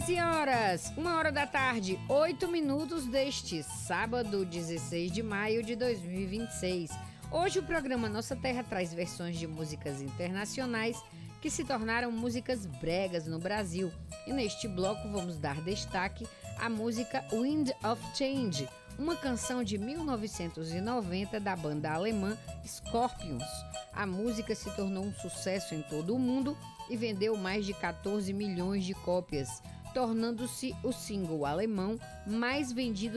Senhoras, 1h da tarde, 8 minutos deste sábado, 16 de maio de 2026. Hoje o programa Nossa Terra traz versões de músicas internacionais que se tornaram músicas bregas no Brasil. E neste bloco vamos dar destaque à música Wind of Change, uma canção de 1990 da banda alemã Scorpions. A música se tornou um sucesso em todo o mundo e vendeu mais de 14 milhões de cópias, tornando-se o single alemão mais vendido